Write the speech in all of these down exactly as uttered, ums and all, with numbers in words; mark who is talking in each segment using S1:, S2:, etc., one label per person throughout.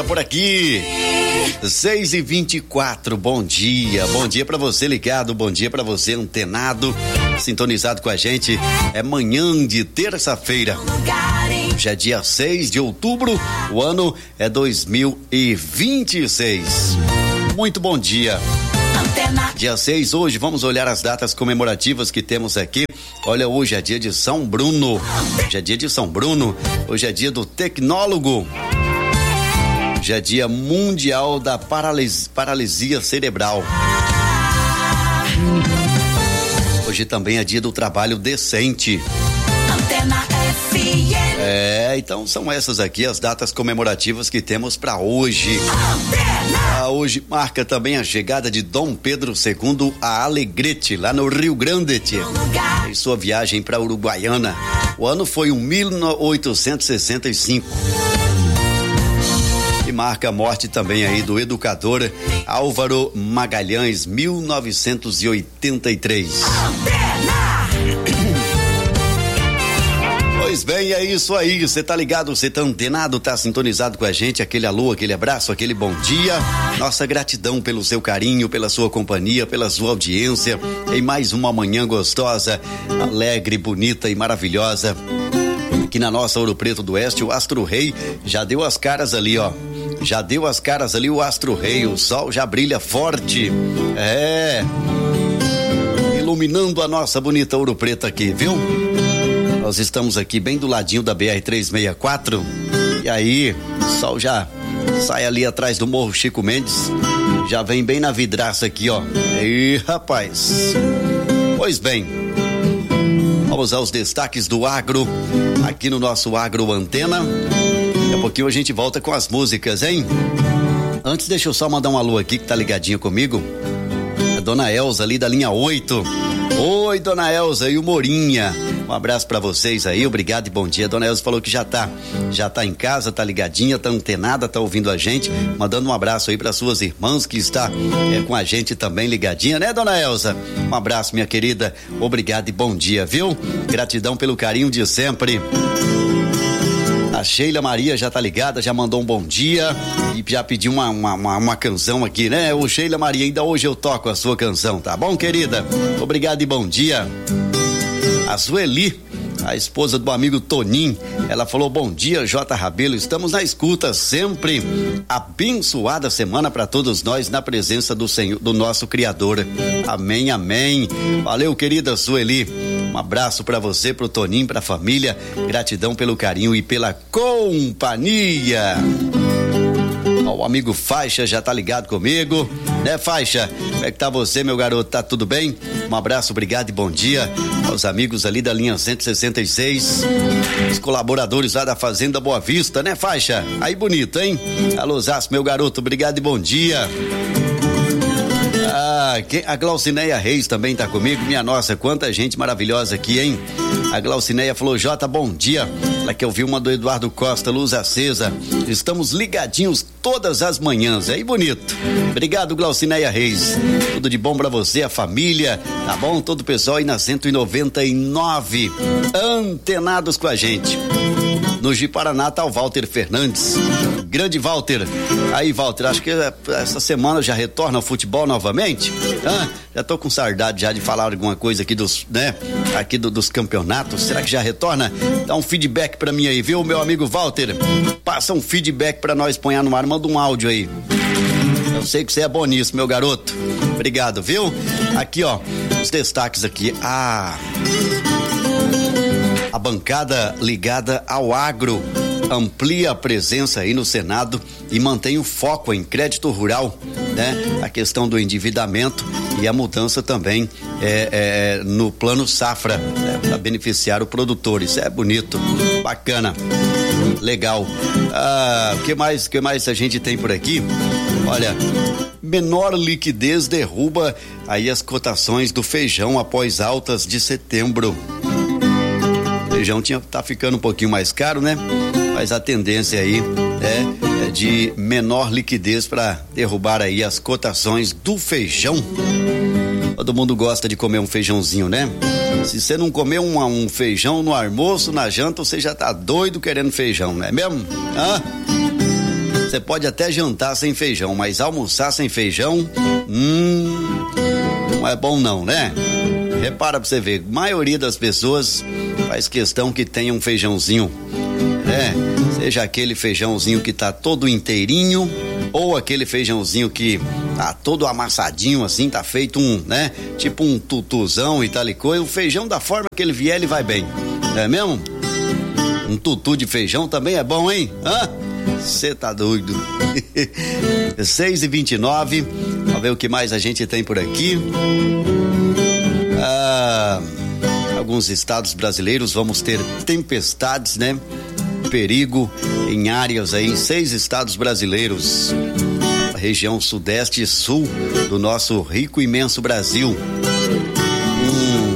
S1: volta por aqui. seis e vinte e quatro, bom dia. Bom dia pra você ligado, bom dia pra você antenado, sintonizado com a gente. É manhã de terça-feira. Já é dia seis de outubro, o ano é dois mil e vinte e seis. Muito bom dia. Dia seis, hoje vamos olhar as datas comemorativas que temos aqui. Olha, hoje é dia de São Bruno. Hoje é dia de São Bruno. Hoje é dia do tecnólogo. Hoje é dia mundial da paralis, paralisia cerebral. Hoje também é dia do trabalho decente. É, então são essas aqui as datas comemorativas que temos para hoje. Ah, hoje marca também a chegada de Dom Pedro segundo a Alegrete, lá no Rio Grande, em sua viagem para Uruguaiana. O ano foi um mil oitocentos e sessenta e cinco. E marca a morte também aí do educador Álvaro Magalhães, mil novecentos e oitenta e três. Pois bem, é isso aí, você tá ligado, você tá antenado, tá sintonizado com a gente, aquele alô, aquele abraço, aquele bom dia, nossa gratidão pelo seu carinho, pela sua companhia, pela sua audiência, em mais uma manhã gostosa, alegre, bonita e maravilhosa, aqui na nossa Ouro Preto do Oeste. O Astro Rei já deu as caras ali, ó, já deu as caras ali o Astro Rei, o sol já brilha forte, é, iluminando a nossa bonita Ouro Preto aqui, viu? Nós estamos aqui bem do ladinho da B R trezentos e sessenta e quatro. E aí, o sol já sai ali atrás do Morro Chico Mendes. Já vem bem na vidraça aqui, ó. E rapaz. Pois bem, vamos aos destaques do agro, aqui no nosso Agro Antena. Daqui a pouquinho a gente volta com as músicas, hein? Antes, deixa eu só mandar um alô aqui que tá ligadinho comigo. A dona Elza ali da linha oito. Oi, dona Elza e o Morinha. Um abraço pra vocês aí, obrigado e bom dia. Dona Elza falou que já tá, já tá em casa, tá ligadinha, tá antenada, tá ouvindo a gente, mandando um abraço aí para suas irmãs que está é, com a gente também ligadinha, né, dona Elza? Um abraço, minha querida, obrigado e bom dia, viu? Gratidão pelo carinho de sempre. A Sheila Maria já tá ligada, já mandou um bom dia e já pediu uma, uma, uma, uma canção aqui, né? Ô Sheila Maria, ainda hoje eu toco a sua canção, tá bom, querida? Obrigado e bom dia. A Sueli, a esposa do amigo Toninho, ela falou: bom dia, J. Rabelo, estamos na escuta sempre. Abençoada semana para todos nós na presença do Senhor, do nosso Criador. Amém, amém. Valeu, querida Sueli. Um abraço para você, pro Toninho, pra família. Gratidão pelo carinho e pela companhia. O amigo Faixa já tá ligado comigo, né, Faixa? Como é que tá você, meu garoto? Tá tudo bem? Um abraço, obrigado e bom dia aos amigos ali da linha cento e sessenta e seis, os colaboradores lá da Fazenda Boa Vista, né, Faixa? Aí bonito, hein? Alô, Zaço, meu garoto, obrigado e bom dia. Ah, quem, a Glaucineia Reis também tá comigo, minha nossa, quanta gente maravilhosa aqui, hein? A Glaucineia falou: Jota, bom dia. Ela que ouviu uma do Eduardo Costa, Luz Acesa. Estamos ligadinhos todas as manhãs, aí bonito. Obrigado, Glaucineia Reis. Tudo de bom pra você, a família, tá bom? Todo o pessoal aí na cento e noventa e nove, antenados com a gente. No Ji-Paraná tá o Walter Fernandes. Grande Walter. Aí, Walter, acho que essa semana já retorna ao futebol novamente? Ah, já tô com saudade já de falar alguma coisa aqui dos, né? Aqui do, dos campeonatos. Será que já retorna? Dá um feedback pra mim aí, viu, meu amigo Walter? Passa um feedback pra nós, põe no ar, manda um áudio aí. Eu sei que você é bom nisso, meu garoto. Obrigado, viu? Aqui, ó, os destaques aqui. Ah... A bancada ligada ao agro amplia a presença aí no Senado e mantém o foco em crédito rural, né? A questão do endividamento e a mudança também é, é, no plano safra, né? Para beneficiar o produtor. Isso é bonito, bacana, legal. Ah, o que mais, que mais a gente tem por aqui? Olha, menor liquidez derruba aí as cotações do feijão após altas de setembro. O feijão tinha, tá ficando um pouquinho mais caro, né? Mas a tendência aí é, é de menor liquidez para derrubar aí as cotações do feijão. Todo mundo gosta de comer um feijãozinho, né? Se você não comer um, um feijão no almoço, na janta, você já tá doido querendo feijão, não é mesmo? Hã? Você pode até jantar sem feijão, mas almoçar sem feijão, hum, não é bom não, né? Repara pra você ver, a maioria das pessoas faz questão que tenha um feijãozinho, né? Seja aquele feijãozinho que tá todo inteirinho, ou aquele feijãozinho que tá todo amassadinho assim, tá feito um, né? Tipo um tutuzão e tal e coisa. O feijão da forma que ele vier, ele vai bem, não é mesmo? Um tutu de feijão também é bom, hein? Hã? Você tá doido. seis e vinte e nove, vamos ver o que mais a gente tem por aqui. Ah, alguns estados brasileiros vamos ter tempestades, né? Perigo em áreas aí, em seis estados brasileiros, a região sudeste e sul do nosso rico e imenso Brasil. Hum.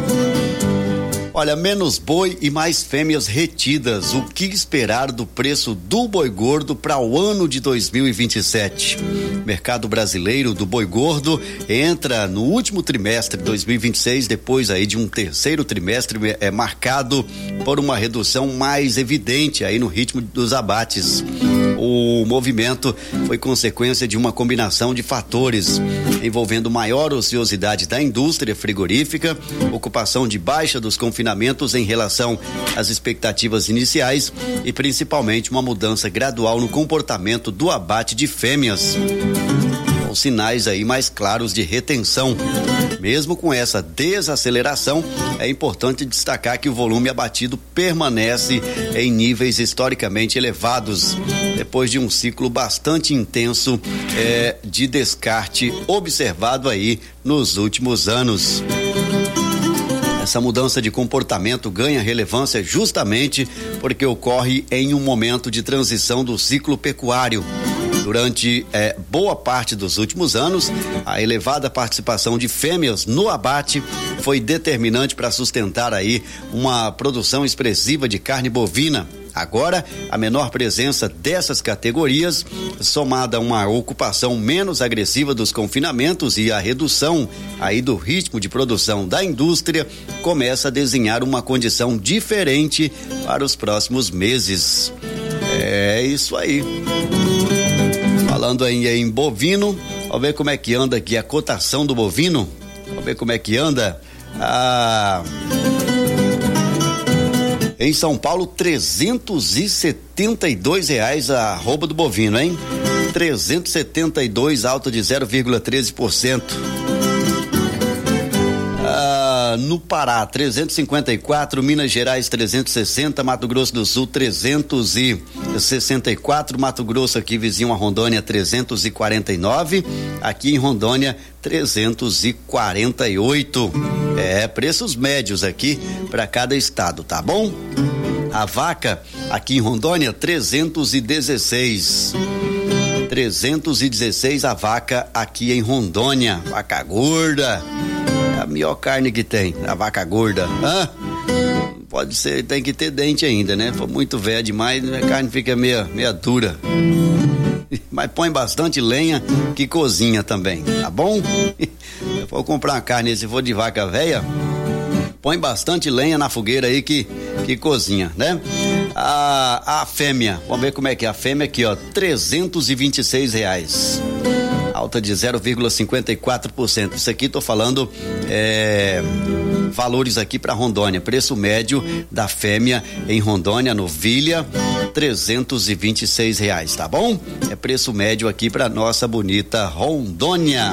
S1: Olha, menos boi e mais fêmeas retidas. O que esperar do preço do boi gordo para o ano de dois mil e vinte e sete? Mercado brasileiro do boi gordo entra no último trimestre de dois mil e vinte e seis, depois aí de um terceiro trimestre é marcado por uma redução mais evidente aí no ritmo dos abates. O movimento foi consequência de uma combinação de fatores envolvendo maior ociosidade da indústria frigorífica, ocupação de baixa dos confinamentos em relação às expectativas iniciais e principalmente uma mudança gradual no comportamento do abate de fêmeas. Com sinais aí mais claros de retenção. Mesmo com essa desaceleração, é importante destacar que o volume abatido permanece em níveis historicamente elevados, depois de um ciclo bastante intenso é, de descarte observado aí nos últimos anos. Essa mudança de comportamento ganha relevância justamente porque ocorre em um momento de transição do ciclo pecuário. Durante eh, boa parte dos últimos anos, a elevada participação de fêmeas no abate foi determinante para sustentar aí uma produção expressiva de carne bovina. Agora, a menor presença dessas categorias, somada a uma ocupação menos agressiva dos confinamentos e a redução aí do ritmo de produção da indústria, começa a desenhar uma condição diferente para os próximos meses. É isso aí. Falando aí em bovino, vamos ver como é que anda aqui a cotação do bovino. Vamos ver como é que anda. Ah, em São Paulo, trezentos e setenta e dois reais a arroba do bovino, hein? trezentos e setenta e dois, alta de zero vírgula treze por cento. Ah, no Pará, trezentos e cinquenta e quatro, Minas Gerais trezentos e sessenta, Mato Grosso do Sul trezentos e sessenta e quatro, Mato Grosso aqui vizinho a Rondônia trezentos e quarenta e nove, aqui em Rondônia trezentos e quarenta e oito. É, preços médios aqui para cada estado, tá bom? A vaca aqui em Rondônia trezentos e dezesseis. trezentos e dezesseis a vaca aqui em Rondônia. Vaca gorda. É a melhor carne que tem, a vaca gorda. Hã? Pode ser, tem que ter dente ainda, né? For muito velha demais, a carne fica meia, meia dura. Mas põe bastante lenha que cozinha também, tá bom? Se for comprar uma carne, se for de vaca velha, põe bastante lenha na fogueira aí que, que cozinha, né? A, a fêmea, vamos ver como é que é a fêmea aqui, ó, trezentos e vinte e seis reais. Alta de zero vírgula cinquenta e quatro por cento. Isso aqui tô falando é, valores aqui para Rondônia. Preço médio da fêmea em Rondônia, novilha, trezentos e vinte e seis reais, tá bom? É preço médio aqui para nossa bonita Rondônia.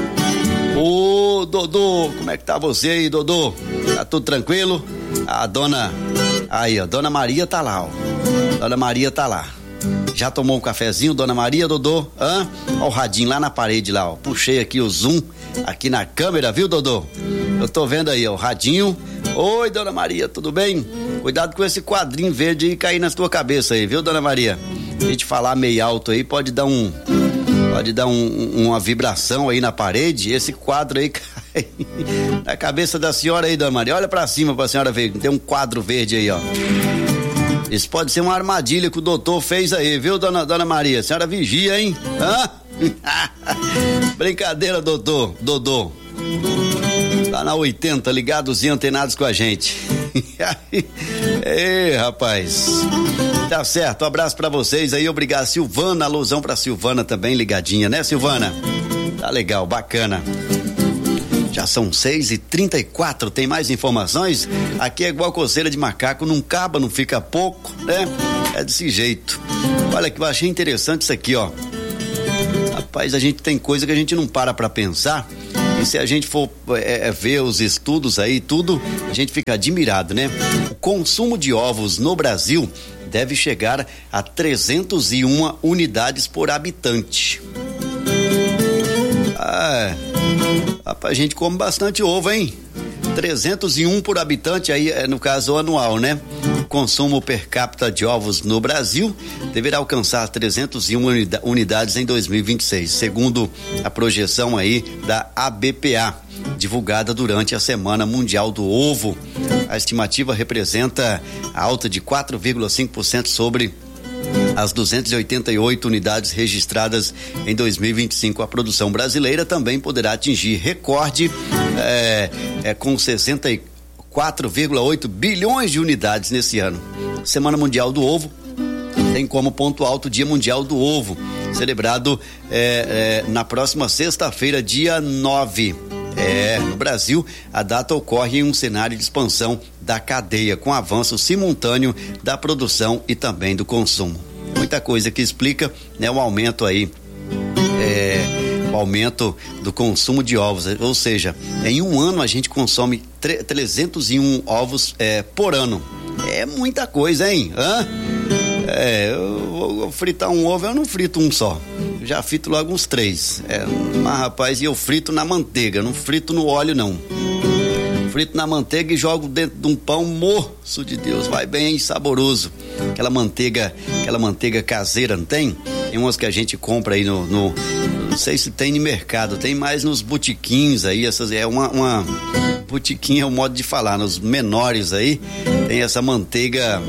S1: Ô Dodô, como é que tá você aí, Dodô? Tá tudo tranquilo? A dona, aí ó, Dona Maria tá lá, ó. Dona Maria tá lá. Já tomou um cafezinho, Dona Maria, Dodô? Hã? Ó o radinho lá na parede lá, ó. Puxei aqui o zoom aqui na câmera, viu, Dodô? Eu tô vendo aí, ó, o radinho. Oi, Dona Maria, tudo bem? Cuidado com esse quadrinho verde aí cair na tua cabeça aí, viu, Dona Maria? Se a gente falar meio alto aí, pode dar um pode dar um, uma vibração aí na parede, esse quadro aí cai na cabeça da senhora aí, Dona Maria. Olha pra cima pra senhora ver, tem um quadro verde aí, ó. Isso pode ser uma armadilha que o doutor fez aí, viu, dona, dona Maria? A senhora vigia, hein? Hã? Brincadeira, doutor, Dodô. Tá na oitenta, ligados e antenados com a gente. Ei, rapaz. Tá certo, um abraço pra vocês aí, obrigado. Silvana, alusão pra Silvana também, ligadinha, né, Silvana? Tá legal, bacana. Já são seis e trinta e quatro, tem mais informações? Aqui é igual coceira de macaco, não acaba, não fica pouco, né? É desse jeito. Olha que eu achei interessante isso aqui, ó. Rapaz, a gente tem coisa que a gente não para pra pensar, e se a gente for é, é, ver os estudos aí, tudo, a gente fica admirado, né? O consumo de ovos no Brasil deve chegar a trezentos e uma unidades por habitante. Ah, rapaz, a gente come bastante ovo, hein? trezentos e um por habitante, aí é no caso anual, né? O consumo per capita de ovos no Brasil deverá alcançar trezentos e uma unidades em dois mil e vinte e seis, segundo a projeção aí da A B P A, divulgada durante a Semana Mundial do Ovo. A estimativa representa a alta de quatro vírgula cinco por cento sobre as duzentas e oitenta e oito unidades registradas em dois mil e vinte e cinco. A produção brasileira também poderá atingir recorde é, é, com sessenta e quatro vírgula oito bilhões de unidades nesse ano. Semana Mundial do Ovo tem como ponto alto o Dia Mundial do Ovo, celebrado é, é, na próxima sexta-feira, dia nove. É, no Brasil, a data ocorre em um cenário de expansão da cadeia, com avanço simultâneo da produção e também do consumo. Muita coisa que explica, né, o aumento aí, é, o aumento do consumo de ovos, ou seja, em um ano a gente consome trezentos e um ovos é, por ano. É muita coisa, hein? Hã? É, eu vou fritar um ovo, eu não frito um só. Eu já frito logo uns três. É, mas rapaz, e eu frito na manteiga, não frito no óleo não. Frito na manteiga e jogo dentro de um pão, moço de Deus, vai bem saboroso. Aquela manteiga, aquela manteiga caseira, não tem? Tem umas que a gente compra aí no, no não sei se tem no mercado, tem mais nos botiquins aí, essas, é uma, uma botiquim é o modo de falar, nos menores aí, tem essa manteiga,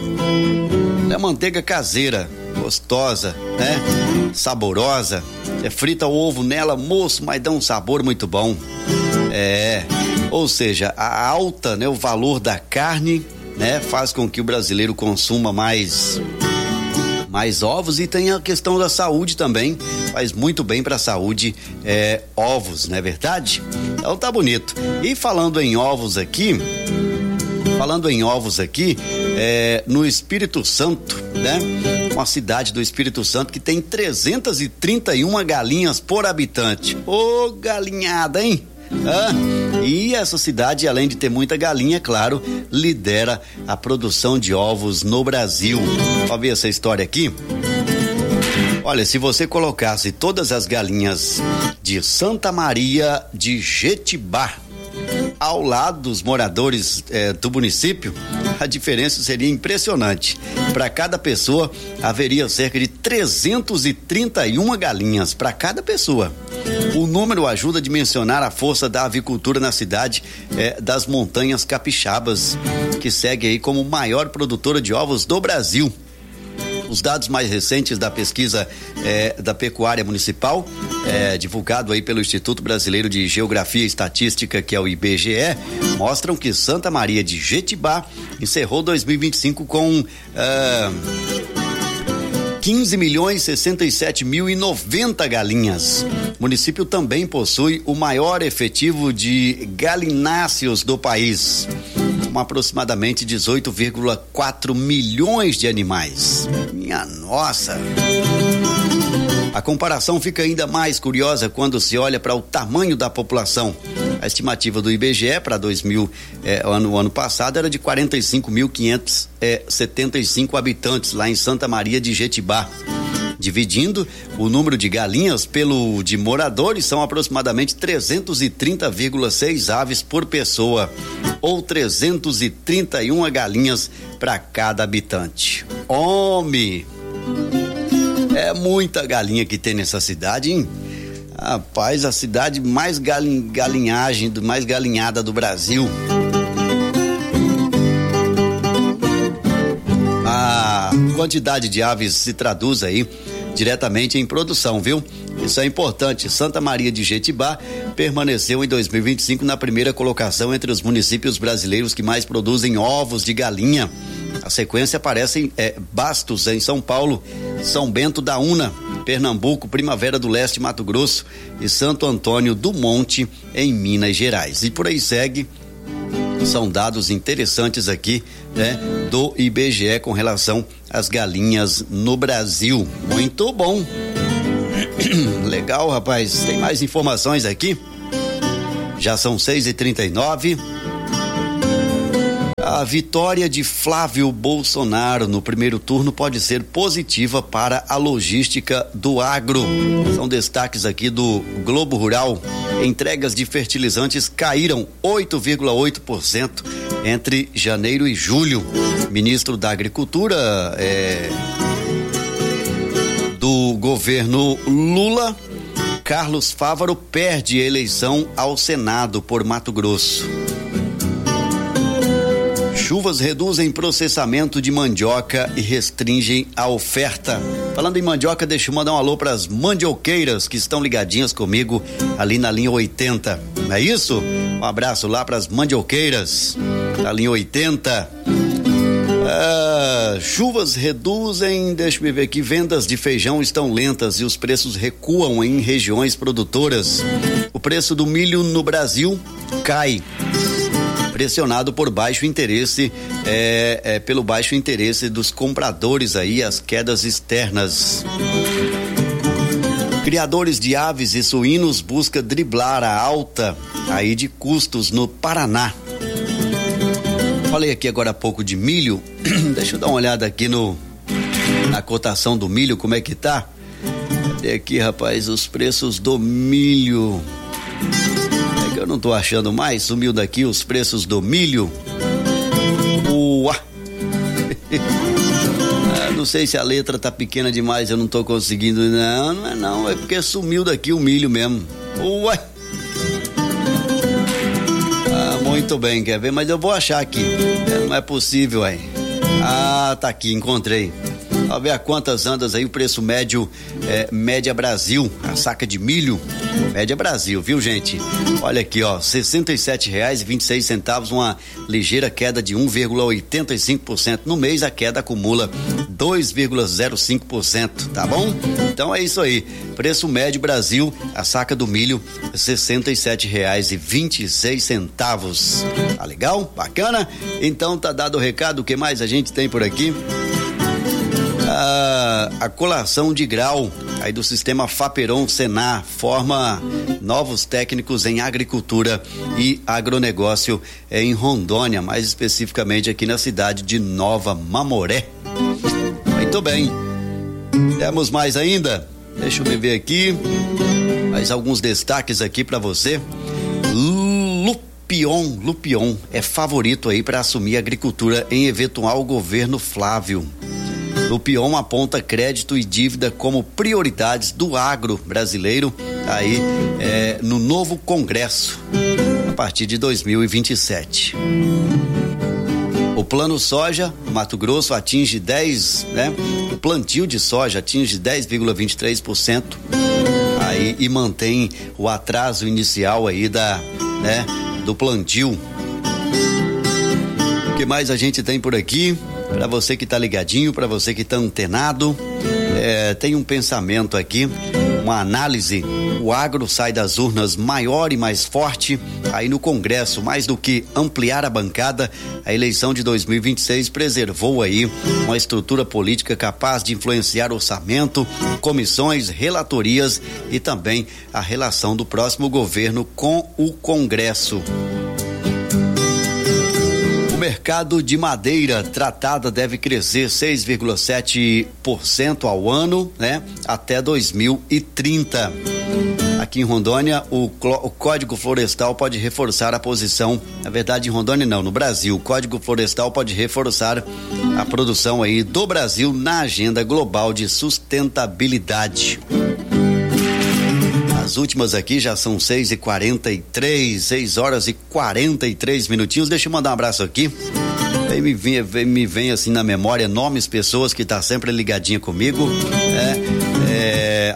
S1: é manteiga caseira, gostosa, né? Saborosa, é, frita o ovo nela, moço, mas dá um sabor muito bom. É, ou seja, a alta, né, o valor da carne, né, faz com que o brasileiro consuma mais mais ovos, e tem a questão da saúde também, faz muito bem para a saúde, é, ovos, não é verdade? Então tá bonito. E falando em ovos aqui, falando em ovos aqui, é, no Espírito Santo, né? Uma cidade do Espírito Santo que tem trezentas e trinta e uma galinhas por habitante. Ô, galinhada, hein? Ah, e essa cidade, além de ter muita galinha, claro, lidera a produção de ovos no Brasil. Vamos ver essa história aqui? Olha, se você colocasse todas as galinhas de Santa Maria de Jetibá ao lado dos moradores eh, do município, a diferença seria impressionante. Para cada pessoa haveria cerca de trezentas e trinta e uma galinhas para cada pessoa. O número ajuda a dimensionar a força da avicultura na cidade eh, das Montanhas Capixabas, que segue aí como maior produtora de ovos do Brasil. Os dados mais recentes da pesquisa eh, da pecuária municipal, eh, divulgado aí pelo Instituto Brasileiro de Geografia e Estatística, que é o I B G E, mostram que Santa Maria de Jetibá encerrou dois mil e vinte e cinco com ah, quinze milhões sessenta e sete mil e noventa galinhas. O município também possui o maior efetivo de galináceos do país, com aproximadamente dezoito vírgula quatro milhões de animais. Minha nossa! A comparação fica ainda mais curiosa quando se olha para o tamanho da população. A estimativa do I B G E para dois mil, eh, ano, ano passado, era de quarenta e cinco mil quinhentos e setenta e cinco habitantes lá em Santa Maria de Jetibá. Dividindo o número de galinhas pelo de moradores, são aproximadamente trezentas e trinta vírgula seis aves por pessoa, ou trezentas e trinta e uma galinhas para cada habitante. Homem! É muita galinha que tem nessa cidade, hein? Rapaz, a cidade mais galin, galinhagem, do, mais galinhada do Brasil. A quantidade de aves se traduz aí diretamente em produção, viu? Isso é importante. Santa Maria de Jetibá permaneceu em dois mil e vinte e cinco na primeira colocação entre os municípios brasileiros que mais produzem ovos de galinha. A sequência aparece é, Bastos, em São Paulo, São Bento da Una, Pernambuco, Primavera do Leste, Mato Grosso e Santo Antônio do Monte, em Minas Gerais. E por aí segue. São dados interessantes aqui, né, do I B G E com relação às galinhas no Brasil. Muito bom. Legal, rapaz. Tem mais informações aqui? Já são seis e trinta e nove. A vitória de Flávio Bolsonaro no primeiro turno pode ser positiva para a logística do agro. São destaques aqui do Globo Rural. Entregas de fertilizantes caíram oito vírgula oito por cento entre janeiro e julho. Ministro da Agricultura é, do governo Lula, Carlos Fávaro, perde a eleição ao Senado por Mato Grosso. Chuvas reduzem processamento de mandioca e restringem a oferta. Falando em mandioca, deixa eu mandar um alô para as mandioqueiras que estão ligadinhas comigo ali na linha oitenta. Não é isso? Um abraço lá para as mandioqueiras da linha oitenta. Ah, chuvas reduzem, deixa eu ver aqui, vendas de feijão estão lentas e os preços recuam em regiões produtoras. O preço do milho no Brasil cai, pressionado por baixo interesse, é, é, pelo baixo interesse dos compradores aí, as quedas externas. Criadores de aves e suínos buscam driblar a alta aí de custos no Paraná. Falei aqui agora há pouco de milho, deixa eu dar uma olhada aqui no na cotação do milho, como é que tá? Cadê aqui, rapaz, os preços do milho? Eu não tô achando mais, sumiu daqui os preços do milho. Uá. Ah, não sei se a letra tá pequena demais, eu não tô conseguindo. Não, não é não, é porque sumiu daqui o milho mesmo. Ué. Ah, muito bem, quer ver? Mas eu vou achar aqui. É, não é possível aí. Ah, tá aqui, encontrei. Vamos ver a quantas andas aí o preço médio, é, média Brasil, a saca de milho, média Brasil, viu, gente? Olha aqui, ó, sessenta e sete reais e vinte e seis centavos, uma ligeira queda de um vírgula oitenta e cinco por cento no mês, a queda acumula dois vírgula zero cinco por cento, tá bom? Então é isso aí, preço médio Brasil, a saca do milho, sessenta e sete reais e vinte e seis centavos. Tá legal? Bacana? Então tá dado o recado, o que mais a gente tem por aqui? A, a colação de grau aí do sistema Faperon Senar forma novos técnicos em agricultura e agronegócio em Rondônia, mais especificamente aqui na cidade de Nova Mamoré. Muito bem. Temos mais ainda? Deixa eu ver aqui. Mais alguns destaques aqui para você. Lupion, Lupion é favorito aí para assumir a agricultura em eventual governo Flávio. O Lupion aponta crédito e dívida como prioridades do agro brasileiro aí é, no novo Congresso a partir de dois mil e vinte e sete. O plano soja, Mato Grosso atinge dez, né? O plantio de soja atinge dez vírgula vinte e três por cento aí e mantém o atraso inicial aí da, né, do plantio. O que mais a gente tem por aqui? Para você que tá ligadinho, para você que tá antenado, é, tem um pensamento aqui, uma análise. O agro sai das urnas maior e mais forte aí no Congresso, mais do que ampliar a bancada. A eleição de dois mil e vinte e seis preservou aí uma estrutura política capaz de influenciar orçamento, comissões, relatorias e também a relação do próximo governo com o Congresso. O mercado de madeira tratada deve crescer seis vírgula sete por cento ao ano, né? Até dois mil e trinta. Aqui em Rondônia, o, o Código Florestal pode reforçar a posição, na verdade em Rondônia não, no Brasil, o Código Florestal pode reforçar a produção aí do Brasil na agenda global de sustentabilidade. As últimas aqui já são seis e quarenta e três, seis horas e quarenta e três minutinhos. Deixa eu mandar um abraço aqui. Aí me vem, me vem assim na memória nomes, pessoas que tá sempre ligadinha comigo. É,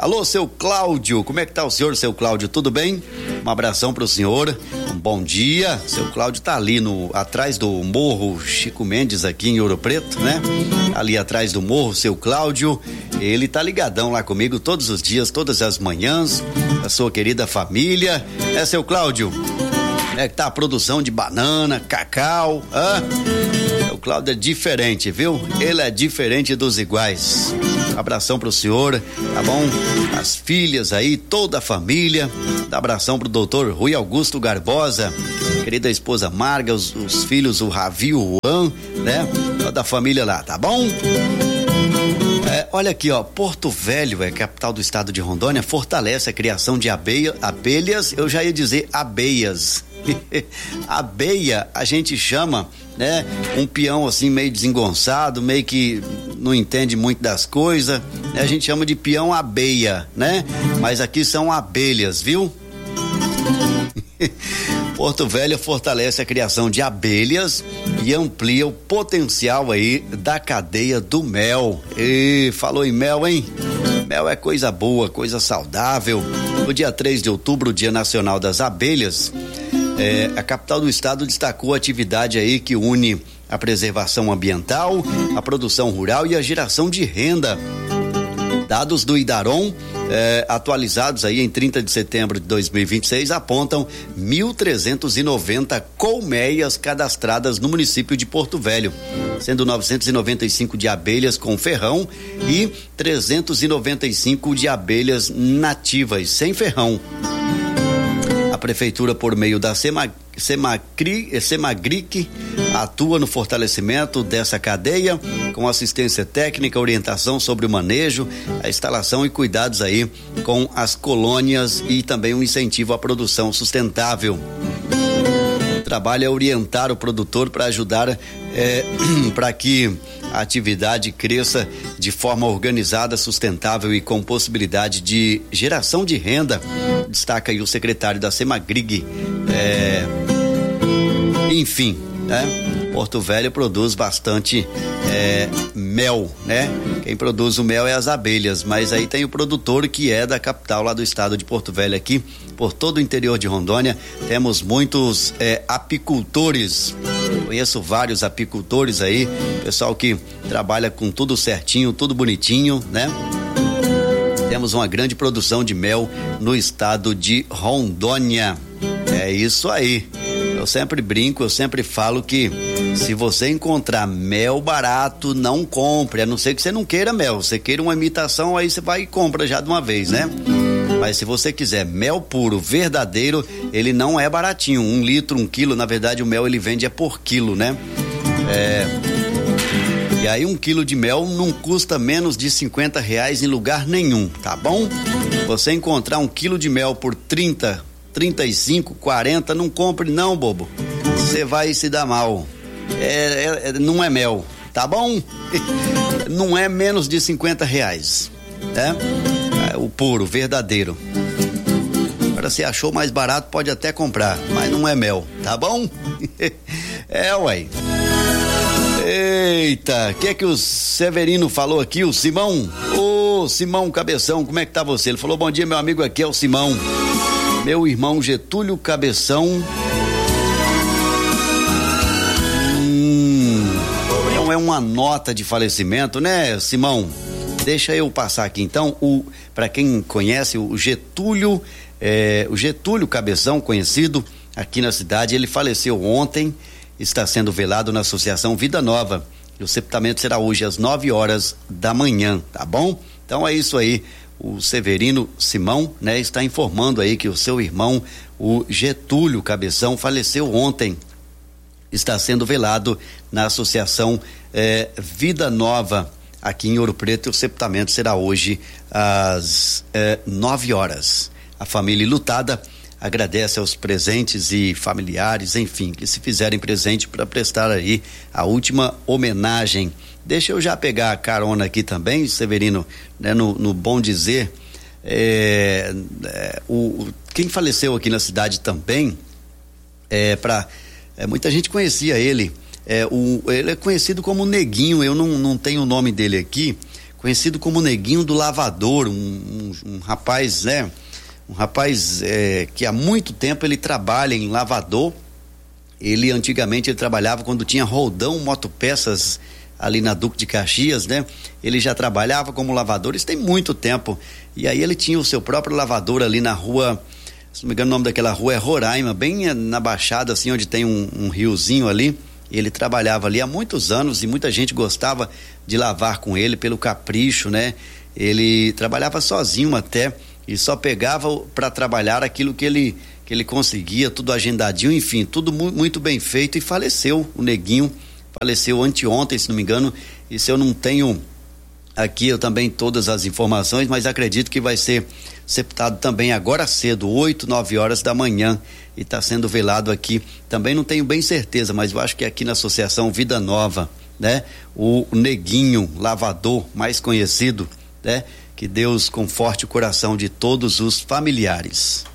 S1: Alô, seu Cláudio, como é que tá o senhor, seu Cláudio? Tudo bem? Um abração pro senhor, um bom dia. Seu Cláudio tá ali no, atrás do Morro Chico Mendes, aqui em Ouro Preto, né? Ali atrás do morro, seu Cláudio, ele tá ligadão lá comigo todos os dias, todas as manhãs, a sua querida família. É, seu Cláudio, é que tá a produção de banana, cacau, hã? O Cláudio é diferente, viu? Ele é diferente dos iguais. Abração pro senhor, tá bom? As filhas aí, toda a família. Abração pro doutor Rui Augusto Garbosa, querida esposa Marga, os, os filhos, o Ravi, o Juan, né? Toda a família lá, tá bom? É, olha aqui, ó, Porto Velho é capital do estado de Rondônia, fortalece a criação de abeia, abelhas, eu já ia dizer abeias. Abeia a gente chama, né? Um peão assim meio desengonçado, meio que não entende muito das coisas, né? A gente chama de peão abeia, né? Mas aqui são abelhas, viu? Porto Velho fortalece a criação de abelhas e amplia o potencial aí da cadeia do mel. E falou em mel, hein? Mel é coisa boa, coisa saudável. No dia três de outubro, Dia Nacional das Abelhas, É, a capital do estado destacou a atividade aí que une a preservação ambiental, a produção rural e a geração de renda. Dados do Idarom, eh, atualizados aí em trinta de setembro de dois mil e vinte e seis, apontam mil trezentos e noventa colmeias cadastradas no município de Porto Velho, sendo novecentos e noventa e cinco de abelhas com ferrão e trezentos e noventa e cinco de abelhas nativas sem ferrão. A prefeitura, por meio da Sema, Semacri, Semagric, atua no fortalecimento dessa cadeia com assistência técnica, orientação sobre o manejo, a instalação e cuidados aí com as colônias e também um incentivo à produção sustentável. O trabalho é orientar o produtor para ajudar é, para que a atividade cresça de forma organizada, sustentável e com possibilidade de geração de renda. Destaca aí o secretário da Semagrig. É, enfim, né? Porto Velho produz bastante é, mel, né? Quem produz o mel é as abelhas, mas aí tem o produtor que é da capital lá do estado de Porto Velho aqui, por todo o interior de Rondônia, temos muitos é, apicultores. Conheço vários apicultores aí, pessoal que trabalha com tudo certinho, tudo bonitinho, né? Temos uma grande produção de mel no estado de Rondônia. É isso aí. Eu sempre brinco, eu sempre falo que se você encontrar mel barato, não compre, a não ser que você não queira mel, você queira uma imitação, aí você vai e compra já de uma vez, né? Mas se você quiser mel puro, verdadeiro, ele não é baratinho, um litro, um quilo, na verdade o mel ele vende é por quilo, né? É... E aí um quilo de mel não custa menos de cinquenta reais em lugar nenhum, tá bom? Você encontrar um quilo de mel por trinta, trinta e cinco, quarenta, não compre não, bobo. Você vai se dar mal. É, é, não é mel, tá bom? Não é menos de cinquenta reais, né? É, o puro, verdadeiro. Agora se achou mais barato pode até comprar, mas não é mel, tá bom? É, ué. Eita, o que é que o Severino falou aqui, o Simão? Ô, Simão Cabeção, como é que tá você? Ele falou, bom dia, meu amigo, aqui é o Simão. Meu irmão Getúlio Cabeção. Hum, não é uma nota de falecimento, né, Simão? Deixa eu passar aqui então, o, para quem conhece, o Getúlio, é, o Getúlio Cabeção, conhecido aqui na cidade, ele faleceu ontem, está sendo velado na Associação Vida Nova. E o sepultamento será hoje às nove horas da manhã, tá bom? Então é isso aí. O Severino Simão, né, está informando aí que o seu irmão, o Getúlio Cabeção, faleceu ontem. Está sendo velado na Associação eh, Vida Nova, aqui em Ouro Preto. O sepultamento será hoje às eh, nove horas. A família lutada agradece aos presentes e familiares, enfim, que se fizerem presente para prestar aí a última homenagem. Deixa eu já pegar a carona aqui também, Severino, né, no, no bom dizer, é, é, o, quem faleceu aqui na cidade também, é, pra, é, muita gente conhecia ele, é, o, ele é conhecido como Neguinho, eu não, não tenho o nome dele aqui, conhecido como Neguinho do Lavador, um, um, um rapaz, né? Um rapaz é, que há muito tempo ele trabalha em lavador. Ele antigamente ele trabalhava quando tinha Roldão Motopeças ali na Duque de Caxias, né? Ele já trabalhava como lavador, isso tem muito tempo. E aí ele tinha o seu próprio lavador ali na rua, se não me engano o nome daquela rua é Roraima, bem na Baixada, assim, onde tem um, um riozinho ali. Ele trabalhava ali há muitos anos e muita gente gostava de lavar com ele pelo capricho, né? Ele trabalhava sozinho até e só pegava para trabalhar aquilo que ele que ele conseguia, tudo agendadinho, enfim, tudo mu- muito bem feito. E faleceu o Neguinho, faleceu anteontem, se não me engano. E se eu não tenho aqui eu também todas as informações, mas acredito que vai ser sepultado também agora cedo, oito, nove horas da manhã, e está sendo velado aqui. Também não tenho bem certeza, mas eu acho que aqui na Associação Vida Nova, né? O Neguinho Lavador, mais conhecido, né? Que Deus conforte o coração de todos os familiares.